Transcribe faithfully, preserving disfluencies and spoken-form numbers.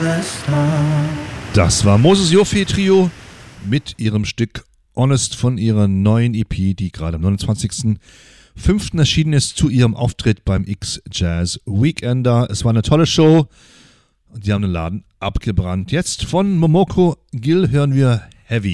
Das war Moses Joffé Trio mit ihrem Stück Honest von ihrer neuen E P, die gerade am neunundzwanzigsten fünften erschienen ist, zu ihrem Auftritt beim X-Jazz Weekender. Es war eine tolle Show und sie haben den Laden abgebrannt. Jetzt von Momoko Gil hören wir Heavy.